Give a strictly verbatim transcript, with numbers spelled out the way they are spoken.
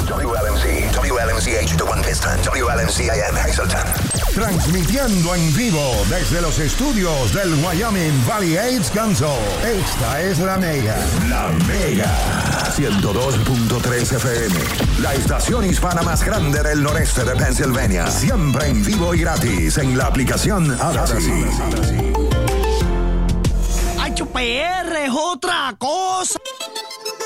W L M C, W L M C H, The One Piston, W L M C I M, Hazleton. Transmitiendo en vivo desde los estudios del Wyoming Valley AIDS Council. Esta es La Mega. La Mega. ciento dos punto tres F M. La estación hispana más grande del noreste de Pennsylvania. Siempre en vivo y gratis en la aplicación Odyssey. H P R es otra cosa.